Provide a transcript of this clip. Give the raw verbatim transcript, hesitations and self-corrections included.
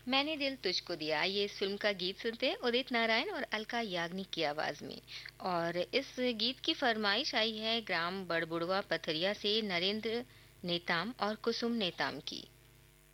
मैंने दिल तुझको दिया, ये इस फ़िल्म का गीत सुनते हैं उदित नारायण और अलका याग्निक की आवाज़ में। और इस गीत की फ़रमाइश आई है ग्राम बड़बुड़वा पथरिया से नरेंद्र नेताम और कुसुम नेताम की।